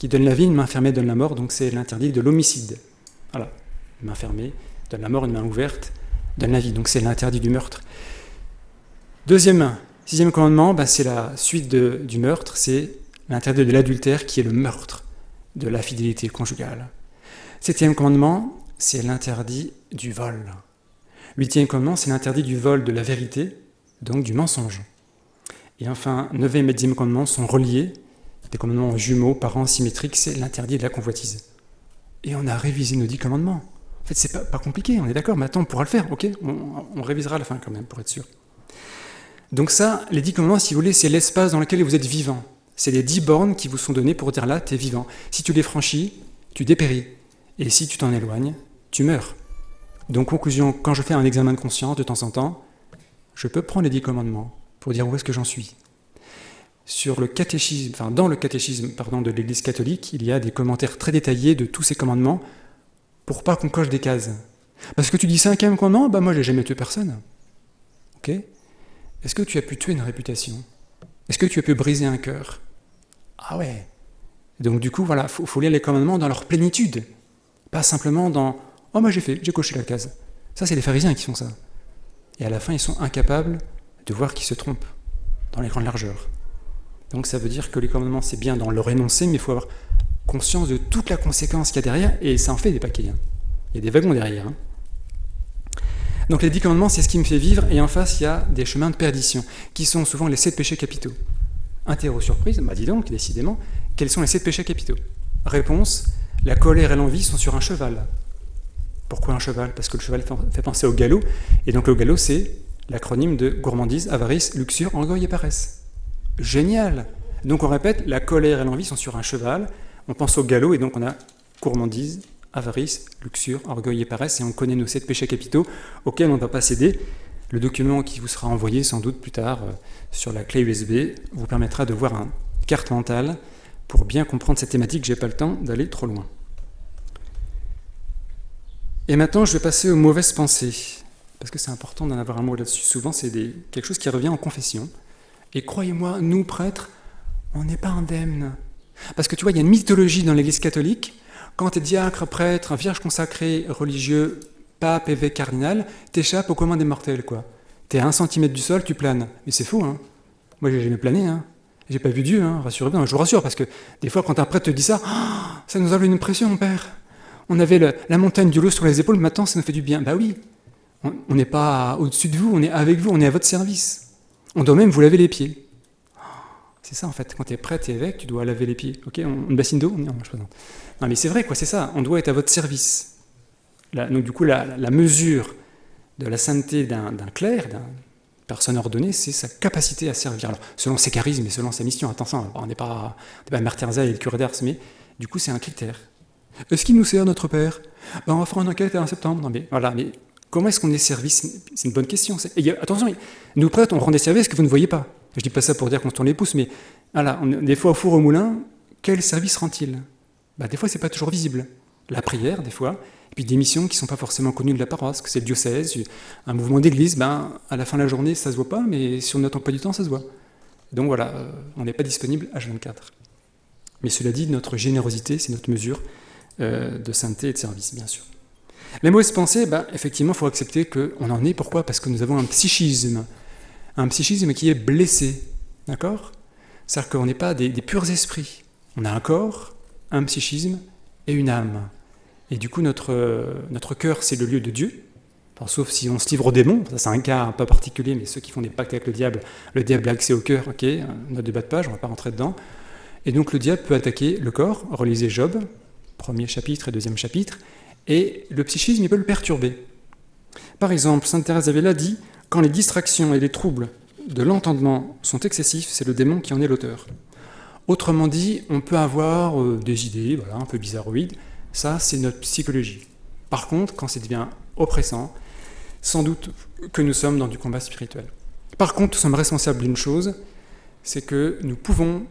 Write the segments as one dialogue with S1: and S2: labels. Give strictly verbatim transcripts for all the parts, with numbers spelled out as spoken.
S1: qui donne la vie, une main fermée donne la mort, donc c'est l'interdit de l'homicide. Voilà, une main fermée donne la mort, une main ouverte donne la vie, donc c'est l'interdit du meurtre. Deuxième, sixième commandement, bah, c'est la suite de, du meurtre, c'est l'interdit de l'adultère qui est le meurtre de la fidélité conjugale. Septième commandement, c'est l'interdit du vol. Huitième commandement, c'est l'interdit du vol de la vérité, donc du mensonge. Et enfin, neuvième et dixième commandement sont reliés, des commandements jumeaux, parents, symétriques, c'est l'interdit de la convoitise. Et on a révisé nos dix commandements. En fait, c'est pas, pas compliqué, on est d'accord, mais attends, on pourra le faire, ok, on, on révisera à la fin quand même, pour être sûr. Donc ça, les dix commandements, si vous voulez, c'est l'espace dans lequel vous êtes vivant. C'est les dix bornes qui vous sont données pour dire là, tu es vivant. Si tu les franchis, tu dépéris. Et si tu t'en éloignes, tu meurs. Donc, conclusion, quand je fais un examen de conscience de temps en temps, je peux prendre les dix commandements pour dire où est-ce que j'en suis. Sur le catéchisme, enfin, dans le catéchisme pardon, de l'Église catholique, il y a des commentaires très détaillés de tous ces commandements pour pas qu'on coche des cases. Parce que tu dis cinquième commandement, bah moi j'ai jamais tué personne. Ok ? Est-ce que tu as pu tuer une réputation ? Est-ce que tu as pu briser un cœur ? Ah ouais. Donc du coup, voilà, il faut, faut lire les commandements dans leur plénitude. Pas simplement dans « Oh, moi j'ai fait, j'ai coché la case ». Ça, c'est les pharisiens qui font ça. Et à la fin, ils sont incapables de voir qu'ils se trompent dans les grandes largeurs. Donc ça veut dire que les commandements, c'est bien dans leur énoncé, mais il faut avoir conscience de toute la conséquence qu'il y a derrière, et ça en fait des paquets. Hein. Il y a des wagons derrière. Hein. Donc les dix commandements, c'est ce qui me fait vivre, et en face, il y a des chemins de perdition, qui sont souvent les sept péchés capitaux. Interro surprise, bah dis donc, décidément, quels sont les sept péchés capitaux ? Réponse, la colère et l'envie sont sur un cheval. Pourquoi un cheval ? Parce que le cheval fait penser au galop, et donc le galop, c'est l'acronyme de gourmandise, avarice, luxure, orgueil et paresse. Génial ! Donc on répète, la colère et l'envie sont sur un cheval, on pense au galop, et donc on a gourmandise, avarice, luxure, orgueil et paresse, et on connaît nos sept péchés capitaux auxquels on ne va pas céder. Le document qui vous sera envoyé sans doute plus tard euh, sur la clé U S B vous permettra de voir une carte mentale pour bien comprendre cette thématique. Je n'ai pas le temps d'aller trop loin. Et maintenant, je vais passer aux mauvaises pensées, parce que c'est important d'en avoir un mot là-dessus. Souvent, c'est des, quelque chose qui revient en confession. Et croyez-moi, nous, prêtres, on n'est pas indemnes. Parce que tu vois, il y a une mythologie dans l'Église catholique. Quand tu es diacre, prêtre, vierge consacré, religieux, pape, évêque, cardinal, t'échappes au commun des mortels, quoi. T'es à un centimètre du sol, tu planes. Mais c'est faux, hein. Moi, j'ai jamais plané, hein. J'ai pas vu Dieu, hein. Rassurez-vous, je vous rassure, parce que des fois, quand un prêtre te dit ça, oh, ça nous enlève une pression, mon père. On avait le, la montagne du lot sur les épaules, maintenant, ça nous fait du bien. Bah oui, on n'est pas au-dessus de vous, on est avec vous, on est à votre service. On doit même vous laver les pieds. C'est ça, en fait. Quand tu es prêtre et évêque, tu dois laver les pieds. Ok, on, une bassine d'eau ? Non, je plaisante. Non, mais c'est vrai, quoi, c'est ça. On doit être à votre service. Là, donc, du coup, la, la mesure de la sainteté d'un, d'un clerc, d'une personne ordonnée, c'est sa capacité à servir. Alors, selon ses charismes et selon sa mission. Attention, on n'est pas, pas Mère Teresa et le curé d'Ars, mais du coup, c'est un critère. Est-ce qu'il nous sert, notre Père ? Ben, on va faire une enquête en septembre. Non, mais voilà, mais comment est-ce qu'on est servi ? C'est une bonne question. C'est... Et, attention, nous prêtres, on rend des services que vous ne voyez pas. Je ne dis pas ça pour dire qu'on se tourne les pouces, mais voilà, on, des fois au four au moulin, quel service rend-il ? Ben, des fois, ce n'est pas toujours visible. La prière, des fois, et puis des missions qui ne sont pas forcément connues de la paroisse, que c'est le diocèse, un mouvement d'église, ben, à la fin de la journée, ça ne se voit pas, mais sur notre emploi du temps, ça se voit. Donc voilà, euh, on n'est pas disponible H vingt-quatre. Mais cela dit, notre générosité, c'est notre mesure euh, de sainteté et de service, bien sûr. Les mauvaises pensées, ben, effectivement, il faut accepter qu'on en est. Pourquoi ? Parce que nous avons un psychisme. Un psychisme qui est blessé, d'accord ? C'est-à-dire qu'on n'est pas des, des purs esprits. On a un corps, un psychisme et une âme. Et du coup, notre, euh, notre cœur, c'est le lieu de Dieu. Enfin, sauf si on se livre aux démons, ça c'est un cas un peu particulier, mais ceux qui font des pactes avec le diable, le diable a accès au cœur, ok, note de bas de page, on ne va pas rentrer dedans. Et donc le diable peut attaquer le corps, relisez Job, premier chapitre et deuxième chapitre, et le psychisme, il peut le perturber. Par exemple, sainte Thérèse d'Avila dit « Quand les distractions et les troubles de l'entendement sont excessifs, c'est le démon qui en est l'auteur. » Autrement dit, on peut avoir euh, des idées voilà, un peu bizarroïdes, ça c'est notre psychologie. Par contre, quand ça devient oppressant, sans doute que nous sommes dans du combat spirituel. Par contre, nous sommes responsables d'une chose, c'est que nous pouvons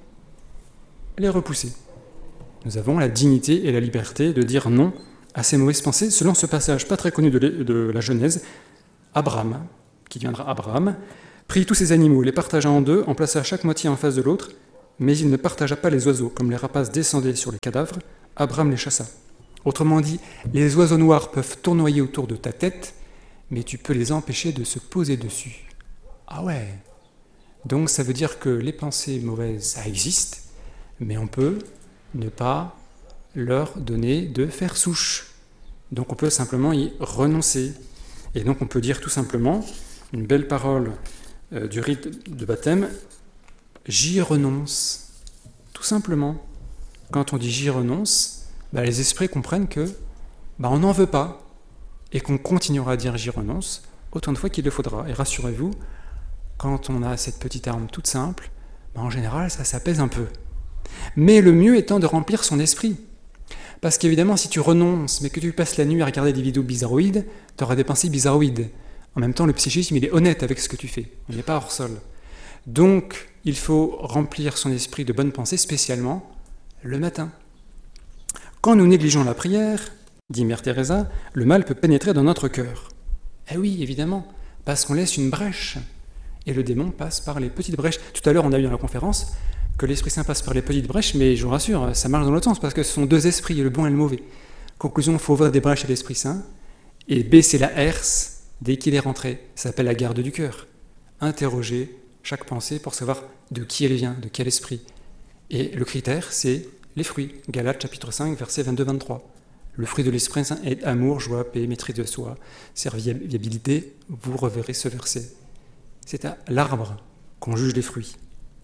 S1: les repousser. Nous avons la dignité et la liberté de dire non à ces mauvaises pensées, selon ce passage pas très connu de, de la Genèse. Abraham, qui deviendra Abraham, prit tous ses animaux, les partagea en deux, en plaça chaque moitié en face de l'autre, mais il ne partagea pas les oiseaux. Comme les rapaces descendaient sur les cadavres, Abraham les chassa. Autrement dit, les oiseaux noirs peuvent tournoyer autour de ta tête, mais tu peux les empêcher de se poser dessus. Ah ouais. Donc ça veut dire que les pensées mauvaises, ça existe, mais on peut ne pas leur donner de faire souche. Donc on peut simplement y renoncer. Et donc on peut dire tout simplement, une belle parole euh, du rite de baptême, j'y renonce. Tout simplement. Quand on dit j'y renonce, bah, les esprits comprennent que bah, on n'en veut pas et qu'on continuera à dire j'y renonce autant de fois qu'il le faudra. Et rassurez-vous, quand on a cette petite arme toute simple, bah, en général ça s'apaise un peu. Mais le mieux étant de remplir son esprit. Parce qu'évidemment, si tu renonces, mais que tu passes la nuit à regarder des vidéos bizarroïdes, tu auras des pensées bizarroïdes. En même temps, le psychisme, il est honnête avec ce que tu fais. On n'est pas hors sol. Donc, il faut remplir son esprit de bonnes pensées, spécialement le matin. Quand nous négligeons la prière, dit Mère Teresa, le mal peut pénétrer dans notre cœur. Eh oui, évidemment, parce qu'on laisse une brèche. Et le démon passe par les petites brèches. Tout à l'heure, on a vu dans la conférence que l'Esprit Saint passe par les petites brèches, mais je vous rassure, ça marche dans l'autre sens, parce que ce sont deux esprits, le bon et le mauvais. Conclusion, il faut ouvrir des brèches à l'Esprit Saint, et baisser la herse dès qu'il est rentré. Ça s'appelle la garde du cœur. Interroger chaque pensée pour savoir de qui elle vient, de quel esprit. Et le critère, c'est les fruits. Galates chapitre cinq, versets vingt-deux vingt-trois. Le fruit de l'Esprit Saint est amour, joie, paix, maîtrise de soi, serviabilité. Vous reverrez ce verset. C'est à l'arbre qu'on juge les fruits.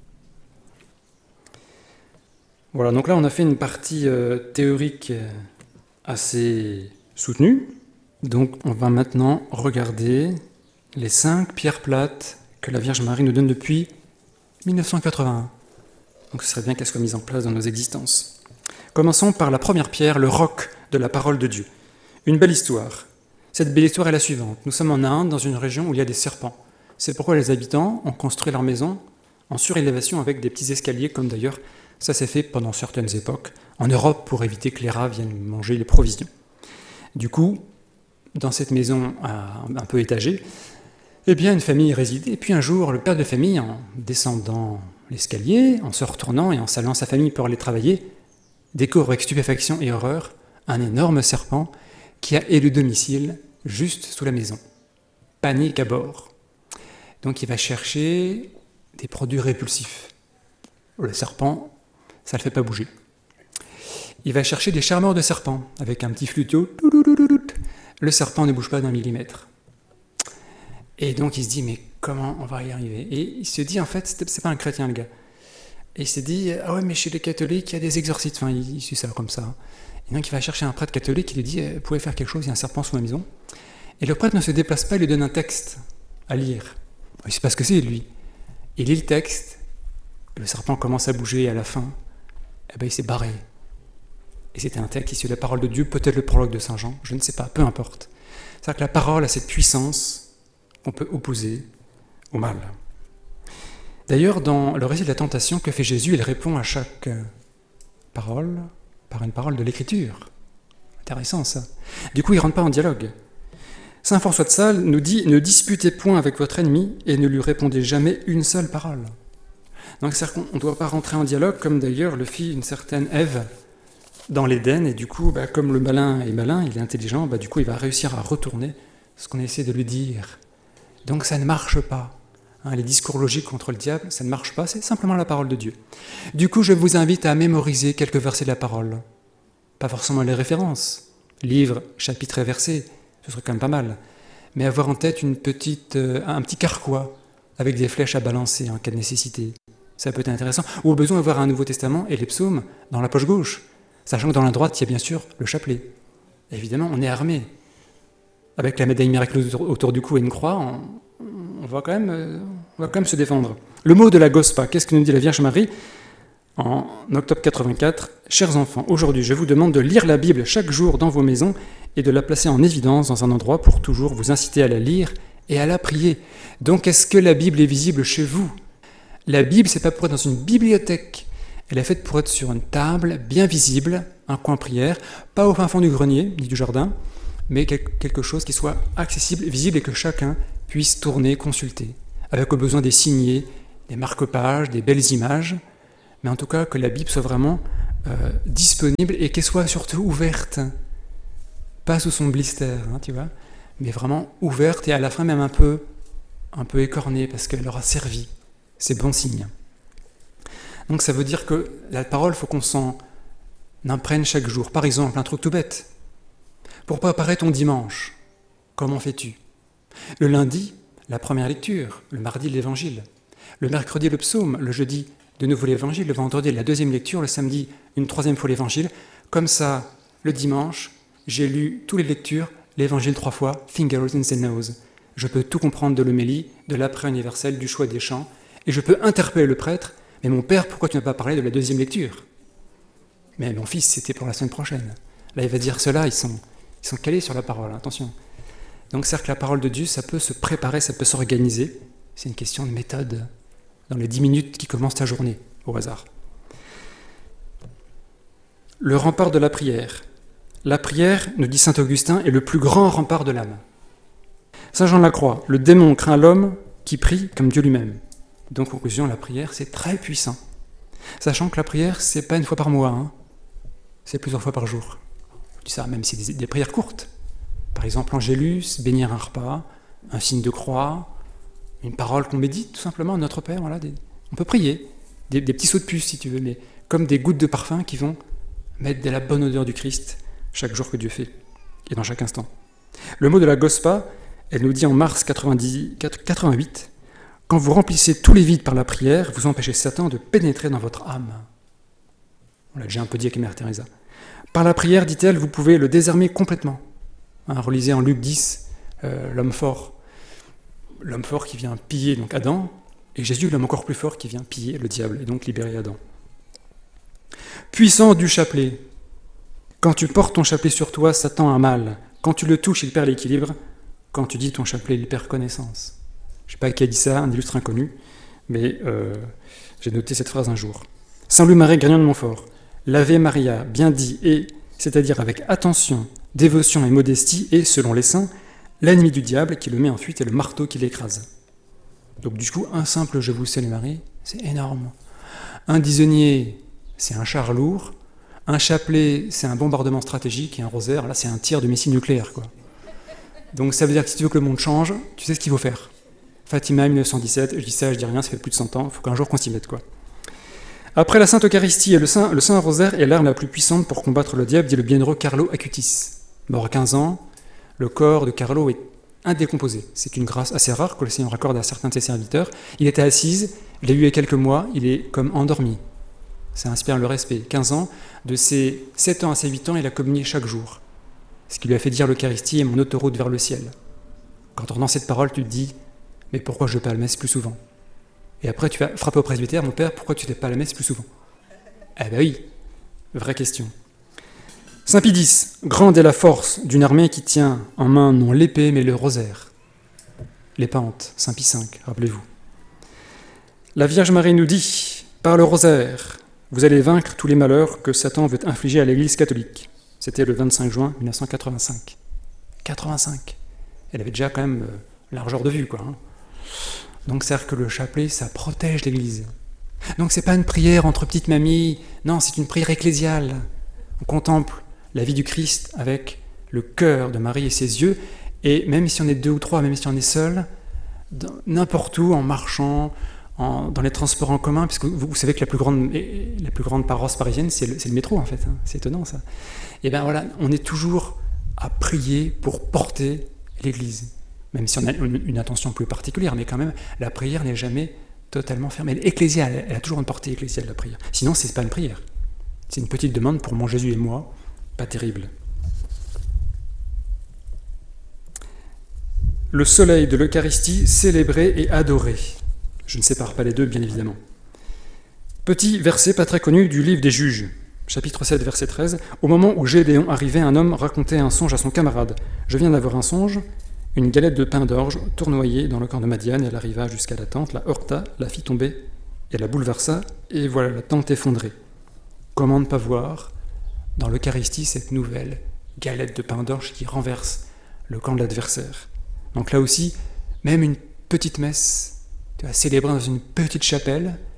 S1: Voilà, donc là on a fait une partie euh, théorique assez soutenue. Donc on va maintenant regarder les cinq pierres plates que la Vierge Marie nous donne depuis mille neuf cent quatre-vingt-un. Donc ce serait bien qu'elles soient mises en place dans nos existences. Commençons par la première pierre, le roc de la parole de Dieu. Une belle histoire. Cette belle histoire est la suivante. Nous sommes en Inde, dans une région où il y a des serpents. C'est pourquoi les habitants ont construit leur maison en surélévation avec des petits escaliers, comme d'ailleurs ça s'est fait pendant certaines époques en Europe pour éviter que les rats viennent manger les provisions. Du coup, dans cette maison un peu étagée, eh bien une famille résidait. Et puis un jour, le père de famille, en descendant l'escalier, en se retournant et en saluant sa famille pour aller travailler, découvre avec stupéfaction et horreur un énorme serpent qui a élu domicile juste sous la maison. Panique à bord. Donc il va chercher des produits répulsifs. Le serpent, ça ne le fait pas bouger. Il va chercher des charmeurs de serpents avec un petit flûteau. Le serpent ne bouge pas d'un millimètre. Et donc il se dit, mais comment on va y arriver? Et il se dit, en fait, c'est pas un chrétien le gars. Et il s'est dit, ah ouais, mais chez les catholiques, il y a des exorcistes. Enfin, il suit ça comme ça. Et donc il va chercher un prêtre catholique qui lui dit, vous pouvez faire quelque chose, il y a un serpent sous ma maison. Et le prêtre ne se déplace pas, il lui donne un texte à lire. Il ne sait pas ce que c'est, lui. Il lit le texte, le serpent commence à bouger, et à la fin, eh ben, il s'est barré. Et c'était un texte issu de la parole de Dieu, peut-être le prologue de Saint Jean, je ne sais pas, peu importe. C'est-à-dire que la parole a cette puissance qu'on peut opposer au mal. D'ailleurs, dans le récit de la tentation, que fait Jésus? Il répond à chaque parole par une parole de l'Écriture. Intéressant, ça. Du coup, il ne rentre pas en dialogue. Saint François de Sales nous dit « Ne disputez point avec votre ennemi et ne lui répondez jamais une seule parole. » Donc, c'est-à-dire qu'on ne doit pas rentrer en dialogue, comme d'ailleurs le fit une certaine Ève dans l'Éden, et du coup, bah, comme le malin est malin, il est intelligent, bah, du coup, il va réussir à retourner ce qu'on essaie de lui dire. Donc, ça ne marche pas. Hein, les discours logiques contre le diable, ça ne marche pas, c'est simplement la parole de Dieu. Du coup, je vous invite à mémoriser quelques versets de la parole. Pas forcément les références, livres, chapitres et versets, ce serait quand même pas mal. Mais avoir en tête une petite, euh, un petit carquois avec des flèches à balancer en cas de nécessité. Ça peut être intéressant. Ou au besoin d'avoir un Nouveau Testament et les psaumes dans la poche gauche, sachant que dans la droite, il y a bien sûr le chapelet. Évidemment, on est armé. Avec la médaille miraculeuse autour du cou et une croix, on, on, va quand même, euh, on va quand même se défendre. Le mot de la Gospa, qu'est-ce que nous dit la Vierge Marie en octobre quatre-vingt-quatre? Chers enfants, aujourd'hui, je vous demande de lire la Bible chaque jour dans vos maisons et de la placer en évidence dans un endroit pour toujours vous inciter à la lire et à la prier. Donc, est-ce que la Bible est visible chez vous? La Bible, c'est pas pour être dans une bibliothèque. Elle est faite pour être sur une table bien visible, un coin prière, pas au fin fond du grenier ni du jardin, mais quelque chose qui soit accessible, visible et que chacun puisse tourner, consulter, avec au besoin des signets, des marque-pages, des belles images, mais en tout cas que la Bible soit vraiment euh, disponible et qu'elle soit surtout ouverte. Pas sous son blister, hein, tu vois, mais vraiment ouverte et à la fin même un peu, un peu écornée parce qu'elle aura servi. C'est bon signe. Donc ça veut dire que la parole, il faut qu'on s'en imprègne chaque jour. Par exemple, un truc tout bête. Pour préparer ton dimanche, comment fais-tu ? Le lundi, la première lecture. Le mardi, l'évangile. Le mercredi, le psaume. Le jeudi, de nouveau l'évangile. Le vendredi, la deuxième lecture. Le samedi, une troisième fois l'évangile. Comme ça, le dimanche, j'ai lu toutes les lectures, l'évangile trois fois, fingers in the nose. Je peux tout comprendre de l'homélie, de l'après universel, du choix des chants, et je peux interpeller le prêtre. Mais mon père, pourquoi tu n'as pas parlé de la deuxième lecture ? Mais mon fils, c'était pour la semaine prochaine. Là, il va dire cela, ils sont, ils sont calés sur la parole, attention. Donc, c'est-à-dire que la parole de Dieu, ça peut se préparer, ça peut s'organiser. C'est une question de méthode. Dans les dix minutes qui commencent ta journée, au hasard. Le rempart de la prière. La prière, nous dit saint Augustin, est le plus grand rempart de l'âme. Saint Jean de la Croix, le démon craint l'homme qui prie comme Dieu lui-même. Donc, conclusion, la prière, c'est très puissant. Sachant que la prière, c'est pas une fois par mois, hein. C'est plusieurs fois par jour. Je dis ça, même si c'est des, des prières courtes. Par exemple, Angélus, bénir un repas, un signe de croix, une parole qu'on médite, tout simplement, Notre Père, voilà. Des, on peut prier, des, des petits sauts de puce, si tu veux, mais comme des gouttes de parfum qui vont mettre de la bonne odeur du Christ chaque jour que Dieu fait, et dans chaque instant. Le mot de la Gospa, elle nous dit en mars quatre-vingt-huit, « Quand vous remplissez tous les vides par la prière, vous empêchez Satan de pénétrer dans votre âme. » On l'a déjà un peu dit avec Mère Teresa. Par la prière, dit-elle, vous pouvez le désarmer complètement. Hein, relisez en Luc dix, euh, l'homme fort. L'homme fort qui vient piller donc Adam, et Jésus, l'homme encore plus fort, qui vient piller le diable, et donc libérer Adam. Puissant du chapelet. Quand tu portes ton chapelet sur toi, Satan a mal. Quand tu le touches, il perd l'équilibre. Quand tu dis ton chapelet, il perd connaissance. Je ne sais pas qui a dit ça, un illustre inconnu, mais euh, j'ai noté cette phrase un jour. Saint Louis-Marie Grignon de Montfort. L'Ave Maria, bien dit, et, c'est-à-dire avec attention, dévotion et modestie, et, selon les saints, l'ennemi du diable qui le met en fuite et le marteau qui l'écrase. Donc du coup, un simple « Je vous salue Marie », c'est énorme. Un disonnier, c'est un char lourd. Un chapelet, c'est un bombardement stratégique, et un rosaire, là, c'est un tir de missile nucléaire, quoi. Donc ça veut dire que si tu veux que le monde change, tu sais ce qu'il faut faire. Fatima, mille neuf cent dix-sept, je dis ça, je dis rien, ça fait plus de cent ans, il faut qu'un jour qu'on s'y mette, quoi. Après la Sainte Eucharistie et le Saint, le Saint Rosaire est l'arme la plus puissante pour combattre le diable, dit le bienheureux Carlo Acutis. Mort à quinze ans, le corps de Carlo est indécomposé. C'est une grâce assez rare que le Seigneur accorde à certains de ses serviteurs. Il était assise, il l'a eu il y a quelques mois, il est comme endormi. Ça inspire le respect. quinze ans, de ses sept ans à ses huit ans, il a communié chaque jour. Ce qui lui a fait dire l'Eucharistie est mon autoroute vers le ciel. Quand on entend cette parole, tu te dis, mais pourquoi je ne vais pas à la messe plus souvent ? Et après, tu vas frapper au presbytère, mon père, pourquoi tu ne vais pas à la messe plus souvent ? Eh ben oui, vraie question. Saint Pie X, grande est la force d'une armée qui tient en main non l'épée, mais le rosaire. Les pentes, Saint Pie cinq, rappelez-vous. La Vierge Marie nous dit, par le rosaire, vous allez vaincre tous les malheurs que Satan veut infliger à l'Église catholique. C'était le vingt-cinq juin mille neuf cent quatre-vingt-cinq. quatre-vingt-cinq. Elle avait déjà quand même euh, largeur de vue, quoi. Hein. Donc c'est-à-dire que le chapelet, ça protège l'Église. Donc c'est pas une prière entre petites mamies, non, c'est une prière ecclésiale. On contemple la vie du Christ avec le cœur de Marie et ses yeux, et même si on est deux ou trois, même si on est seul, n'importe où, en marchant, en, dans les transports en commun, puisque vous, vous savez que la plus grande, la plus grande paroisse parisienne, c'est le, c'est le métro en fait, hein. C'est étonnant ça. Et bien voilà, on est toujours à prier pour porter l'Église, même si on a une, une intention plus particulière, mais quand même, la prière n'est jamais totalement fermée. Elle est ecclésiale, elle, elle a toujours une portée ecclésiale, la prière. Sinon, c'est pas une prière. C'est une petite demande pour mon Jésus et moi, pas terrible. Le soleil de l'Eucharistie, célébré et adoré. Je ne sépare pas les deux, bien évidemment. Petit verset pas très connu du livre des Juges, chapitre sept, verset treize. Au moment où Gédéon arrivait, un homme racontait un songe à son camarade. « Je viens d'avoir un songe, une galette de pain d'orge tournoyée dans le camp de Madiane, elle arriva jusqu'à la tente, la heurta, la fit tomber, et la bouleversa, et voilà la tente effondrée. Comment ne pas voir dans l'Eucharistie cette nouvelle galette de pain d'orge qui renverse le camp de l'adversaire. Donc là aussi, même une petite messe, tu vas célébrer dans une petite chapelle,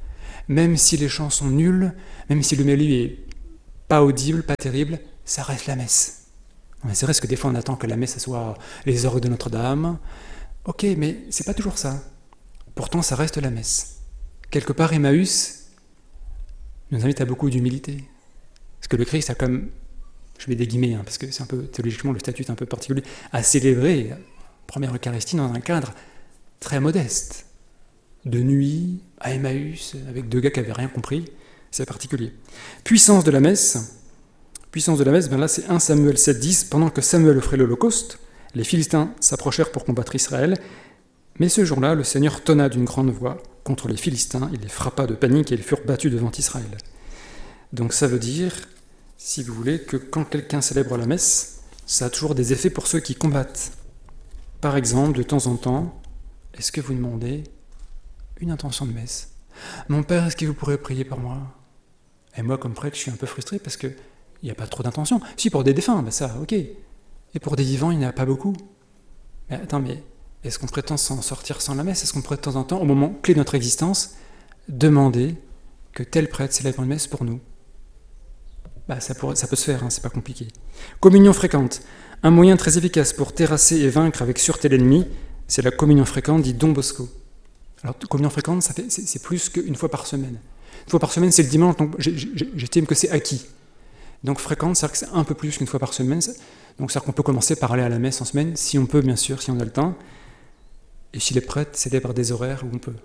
S1: même si les chants sont nuls, même si le mélodieux est pas audible, pas terrible, ça reste la messe. Mais c'est vrai que des fois on attend que la messe soit les orgues de Notre-Dame. Ok, mais c'est pas toujours ça. Pourtant, ça reste la messe. Quelque part, Emmaüs nous invite à beaucoup d'humilité. Parce que le Christ a comme, je mets des guillemets, hein, parce que c'est un peu, théologiquement, le statut est un peu particulier, à célébrer la première Eucharistie dans un cadre très modeste. De nuit, à Emmaüs, avec deux gars qui n'avaient rien compris, c'est particulier. Puissance de la messe. Puissance de la messe, ben là c'est un Samuel sept dix. Pendant que Samuel offrait l'Holocauste, les Philistins s'approchèrent pour combattre Israël. Mais ce jour-là, le Seigneur tonna d'une grande voix contre les Philistins. Il les frappa de panique et ils furent battus devant Israël. Donc ça veut dire, si vous voulez, que quand quelqu'un célèbre la messe, ça a toujours des effets pour ceux qui combattent. Par exemple, de temps en temps, est-ce que vous demandez une intention de messe ? Mon Père, est-ce que vous pourrez prier pour moi ? Et moi, comme prêtre, je suis un peu frustré parce que il n'y a pas trop d'intention. Si, pour des défunts, ben ça, ok. Et pour des vivants, il n'y en a pas beaucoup. Mais attends, mais est-ce qu'on prétend s'en sortir sans la messe ? Est-ce qu'on pourrait de temps en temps, au moment clé de notre existence, demander que tel prêtre célèbre une messe pour nous ? Bah, ça, pourrait, ça peut se faire, hein, c'est pas compliqué. Communion fréquente. Un moyen très efficace pour terrasser et vaincre avec sûreté l'ennemi, c'est la communion fréquente, dit Don Bosco. Alors, communion fréquente, ça fait, c'est, c'est plus qu'une fois par semaine. Une fois par semaine, c'est le dimanche, donc j'estime que c'est acquis. Donc fréquente, c'est-à-dire que c'est un peu plus qu'une fois par semaine. Donc c'est-à-dire qu'on peut commencer par aller à la messe en semaine, si on peut, bien sûr, si on a le temps. Et si les prêtres célèbrent des horaires où on peut.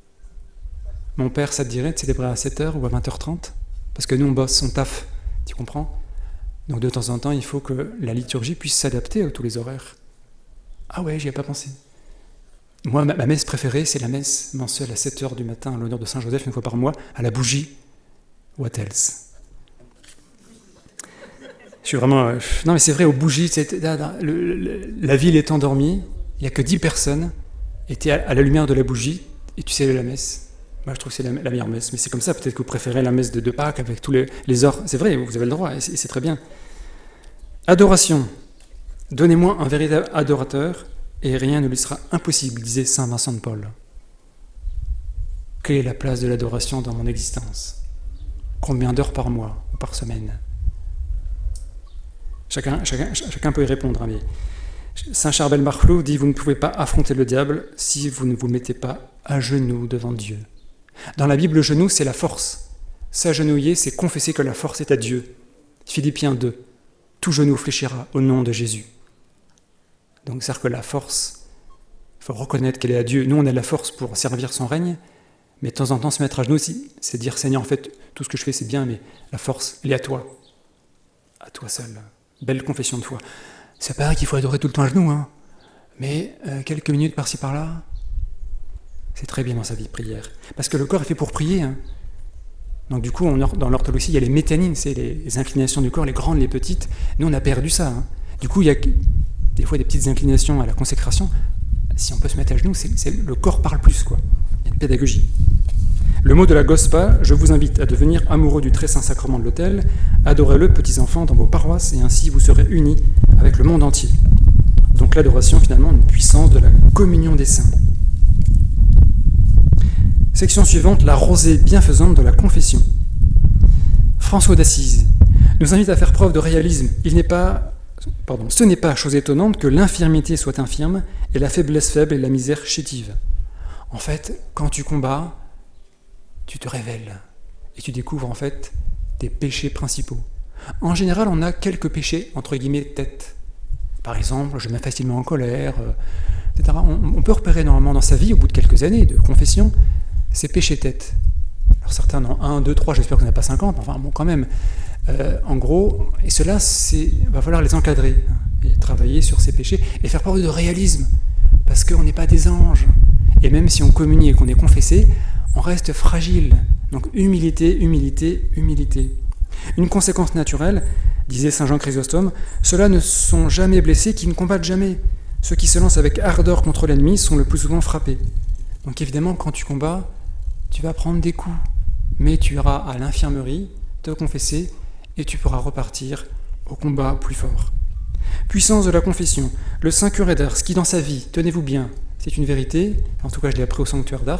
S1: Mon père, ça te dirait de célébrer à sept heures ou à vingt heures trente ? Parce que nous, on bosse, on taffe, tu comprends ? Donc de temps en temps, il faut que la liturgie puisse s'adapter à tous les horaires. Ah ouais, j'y ai pas pensé. Moi, ma, ma messe préférée, c'est la messe mensuelle à sept heures du matin, à l'honneur de Saint-Joseph, une fois par mois, à la bougie. What else ? Je suis vraiment... Euh, non mais c'est vrai, aux bougies, c'est, là, là, le, le, la ville est endormie, il n'y a que dix personnes, et tu es à, à la lumière de la bougie, et tu célèbres la messe. Moi je trouve que c'est la, la meilleure messe, mais c'est comme ça, peut-être que vous préférez la messe de, de Pâques avec tous les, les ors. C'est vrai, vous avez le droit, et c'est, et c'est très bien. Adoration. Donnez-moi un véritable adorateur, et rien ne lui sera impossible, disait saint Vincent de Paul. Quelle est la place de l'adoration dans mon existence ? Combien d'heures par mois ou par semaine ? Chacun, chacun, chacun peut y répondre. Hein, mais saint Charbel Marflot dit « Vous ne pouvez pas affronter le diable si vous ne vous mettez pas à genoux devant Dieu. » Dans la Bible, le genou, c'est la force. S'agenouiller, c'est confesser que la force est à Dieu. Philippiens deux. Tout genou fléchira au nom de Jésus. Donc, c'est-à-dire que la force, il faut reconnaître qu'elle est à Dieu. Nous, on a la force pour servir son règne, mais de temps en temps, se mettre à genoux, c'est dire « Seigneur, en fait, tout ce que je fais, c'est bien, mais la force, elle est à toi. À toi seul. » Belle confession de foi. C'est pas vrai qu'il faut adorer tout le temps à genoux, hein. Mais euh, quelques minutes par-ci par-là, c'est très bien dans sa vie de prière. Parce que le corps est fait pour prier. Hein. Donc du coup, on, dans l'orthodoxie, il y a les métanines, c'est les, les inclinations du corps, les grandes, les petites. Nous, on a perdu ça. Hein. Du coup, il y a des fois des petites inclinations à la consécration. Si on peut se mettre à genoux, c'est, c'est, le corps parle plus, quoi. Il y a une pédagogie. Le mot de la Gospa, je vous invite à devenir amoureux du très saint sacrement de l'autel, adorez-le, petits enfants, dans vos paroisses, et ainsi vous serez unis avec le monde entier. Donc l'adoration, finalement, une puissance de la communion des saints. Section suivante, la rosée bienfaisante de la confession. François d'Assise nous invite à faire preuve de réalisme. Il n'est pas, pardon, ce n'est pas chose étonnante que l'infirmité soit infirme, et la faiblesse faible et la misère chétive. En fait, quand tu combats, tu te révèles et tu découvres en fait tes péchés principaux. En général, on a quelques péchés, entre guillemets, tête. Par exemple, je me mets facilement en colère, et cetera. On, on peut repérer normalement dans sa vie, au bout de quelques années de confession, ces péchés tête. Alors certains en ont un, deux, trois, j'espère que vous n'en avez pas cinquante, enfin bon, quand même. Euh, en gros, et cela, il va falloir les encadrer, hein, et travailler sur ces péchés, et faire preuve de réalisme, parce qu'on n'est pas des anges. Et même si on communie et qu'on est confessé, on reste fragile. Donc humilité, humilité, humilité. Une conséquence naturelle, disait saint Jean Chrysostome, ceux-là ne sont jamais blessés qui ne combattent jamais. Ceux qui se lancent avec ardeur contre l'ennemi sont le plus souvent frappés. Donc évidemment, quand tu combats, tu vas prendre des coups, mais tu iras à l'infirmerie, te confesser, et tu pourras repartir au combat plus fort. Puissance de la confession. Le saint curé d'Ars, qui dans sa vie, tenez-vous bien, c'est une vérité, en tout cas je l'ai appris au sanctuaire d'Ars,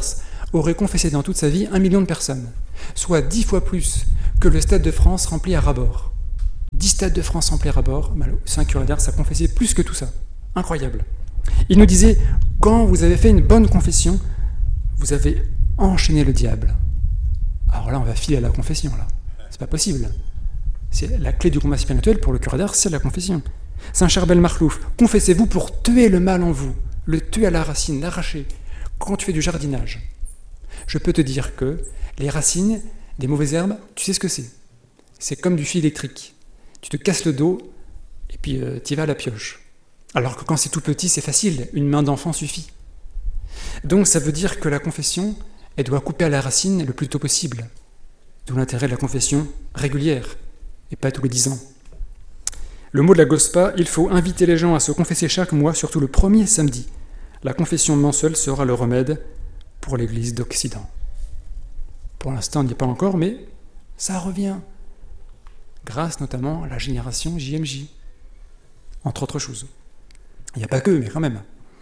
S1: aurait confessé dans toute sa vie un million de personnes, soit dix fois plus que le Stade de France rempli à ras-bord. Dix Stades de France remplis à ras-bord, Saint Curé d'Ars, ça confessait plus que tout ça. Incroyable. Il nous disait, quand vous avez fait une bonne confession, vous avez enchaîné le diable. Alors là, on va filer à la confession, là. C'est pas possible. C'est la clé du combat spirituel pour le Curé d'Ars, c'est la confession. Saint Charbel Marlouf, confessez-vous pour tuer le mal en vous, le tuer à la racine, l'arracher. Quand tu fais du jardinage, je peux te dire que les racines des mauvaises herbes, tu sais ce que c'est. C'est comme du fil électrique. Tu te casses le dos et puis euh, tu y vas à la pioche. Alors que quand c'est tout petit, c'est facile, une main d'enfant suffit. Donc ça veut dire que la confession, elle doit couper à la racine le plus tôt possible. D'où l'intérêt de la confession régulière, et pas tous les dix ans. Le mot de la Gospa, il faut inviter les gens à se confesser chaque mois, surtout le premier samedi. La confession mensuelle sera le remède pour l'Église d'Occident. Pour l'instant, on n'y est pas encore, mais ça revient. Grâce notamment à la génération J M J, entre autres choses. Il n'y a pas que, mais quand même.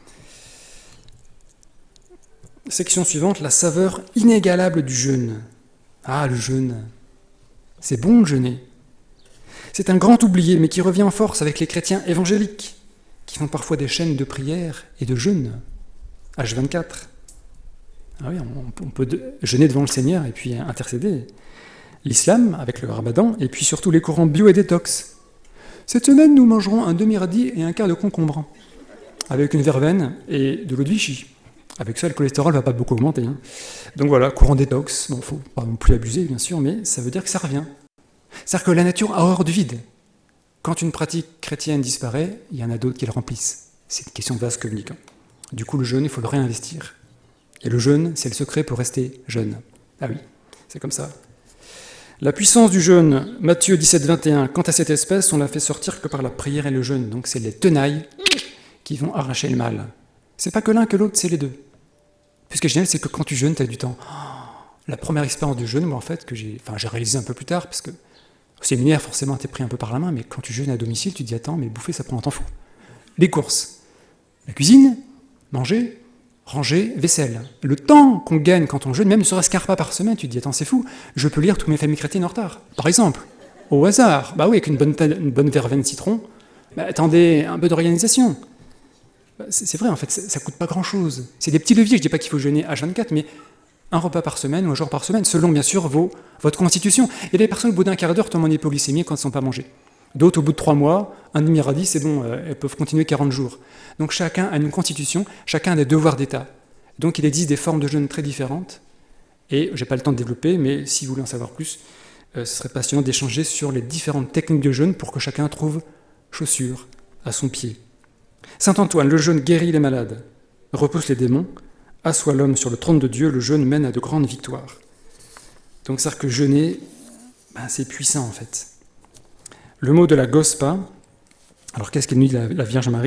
S1: Section suivante, la saveur inégalable du jeûne. Ah, le jeûne. C'est bon de jeûner. C'est un grand oublié, mais qui revient en force avec les chrétiens évangéliques, qui font parfois des chaînes de prière et de jeûne. H vingt-quatre. Ah oui, on peut jeûner devant le Seigneur et puis intercéder. L'islam, avec le ramadan, et puis surtout les courants bio et détox. Cette semaine, nous mangerons un demi-radis et un quart de concombre, avec une verveine et de l'eau de Vichy. Avec ça, le cholestérol ne va pas beaucoup augmenter. Hein. Donc voilà, courant détox. Bon, il ne faut pas non plus abuser, bien sûr, mais ça veut dire que ça revient. C'est-à-dire que la nature a horreur du vide. Quand une pratique chrétienne disparaît, il y en a d'autres qui le remplissent. C'est une question de vase communicant. Du coup, le jeûne, il faut le réinvestir. Et le jeûne, c'est le secret pour rester jeune. Ah oui, c'est comme ça. La puissance du jeûne, Matthieu dix-sept, vingt et un, quant à cette espèce, on l'a fait sortir que par la prière et le jeûne. Donc c'est les tenailles qui vont arracher le mal. C'est pas que l'un que l'autre, c'est les deux. Puis ce qui est génial, c'est que quand tu jeûnes, tu as du temps. La première expérience du jeûne, moi en fait, que j'ai, enfin, j'ai réalisé un peu plus tard, parce que au séminaire, forcément, tu es pris un peu par la main, mais quand tu jeûnes à domicile, tu te dis, attends, mais bouffer, ça prend un temps fou. Les courses, la cuisine, manger, ranger, vaisselle. Le temps qu'on gagne quand on jeûne, même ne serait-ce qu'un repas par semaine, tu te dis, attends, c'est fou, je peux lire toutes mes familles chrétiennes en retard. Par exemple, au hasard, bah oui, avec une bonne, une bonne verveine citron, bah, attendez, un peu d'organisation. Bah, c'est, c'est vrai, en fait, ça ne coûte pas grand-chose. C'est des petits leviers, je ne dis pas qu'il faut jeûner H vingt-quatre, mais un repas par semaine ou un jour par semaine, selon, bien sûr, vos, votre constitution. Il y a des personnes, au bout d'un quart d'heure, tombent en hypoglycémie quand elles ne sont pas mangées. D'autres, au bout de trois mois, un demi-radis, c'est bon, euh, elles peuvent continuer quarante jours. Donc chacun a une constitution, chacun a des devoirs d'État. Donc il existe des formes de jeûne très différentes, et je n'ai pas le temps de développer, mais si vous voulez en savoir plus, euh, ce serait passionnant d'échanger sur les différentes techniques de jeûne pour que chacun trouve chaussure à son pied. Saint Antoine, le jeûne guérit les malades, repousse les démons, assoit l'homme sur le trône de Dieu, le jeûne mène à de grandes victoires. Donc c'est-à-dire que jeûner, ben, c'est puissant en fait. Le mot de la Gospa, alors qu'est-ce qu'elle nous dit la, la Vierge Marie ?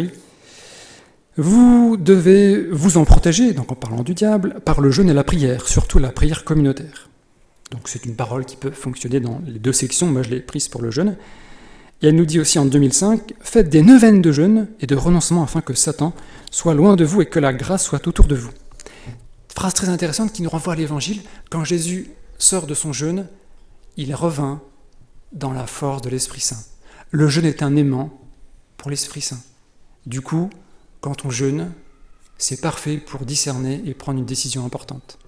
S1: Vous devez vous en protéger, donc en parlant du diable, par le jeûne et la prière, surtout la prière communautaire. Donc c'est une parole qui peut fonctionner dans les deux sections, moi je l'ai prise pour le jeûne. Et elle nous dit aussi en deux mille cinq, faites des neuvaines de jeûne et de renoncement afin que Satan soit loin de vous et que la grâce soit autour de vous. Phrase très intéressante qui nous renvoie à l'Évangile. Quand Jésus sort de son jeûne, il revint dans la force de l'Esprit Saint. Le jeûne est un aimant pour l'Esprit Saint. Du coup, quand on jeûne, c'est parfait pour discerner et prendre une décision importante.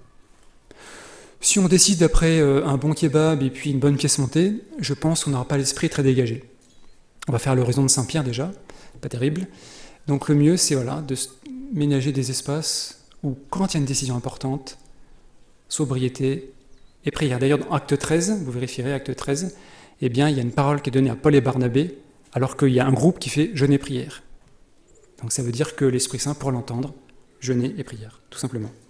S1: Si on décide après un bon kebab et puis une bonne pièce montée, je pense qu'on n'aura pas l'esprit très dégagé. On va faire l'oraison de Saint-Pierre déjà, pas terrible. Donc le mieux, c'est voilà, de ménager des espaces où, quand il y a une décision importante, sobriété et prière. D'ailleurs, dans Acte treize, vous vérifierez Acte treize, eh bien, il y a une parole qui est donnée à Paul et Barnabé, alors qu'il y a un groupe qui fait jeûne et prière. Donc ça veut dire que l'Esprit Saint, pour l'entendre, jeûner et prière, tout simplement.